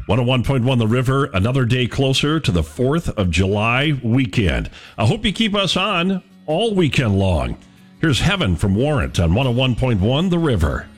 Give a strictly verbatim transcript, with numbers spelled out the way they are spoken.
one oh one point one The River, another day closer to the fourth of July weekend. I hope you keep us on all weekend long. Here's Heaven from Warrant on one oh one point one The River.